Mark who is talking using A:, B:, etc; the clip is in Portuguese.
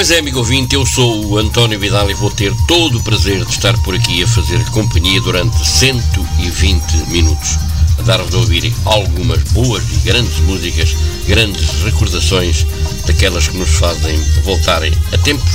A: Pois é, amigo ouvinte, eu sou o António Vidal e vou ter todo o prazer de estar por aqui a fazer-lhe companhia durante 120 minutos, a dar-vos a ouvir algumas boas e grandes músicas, grandes recordações daquelas que nos fazem voltarem a tempos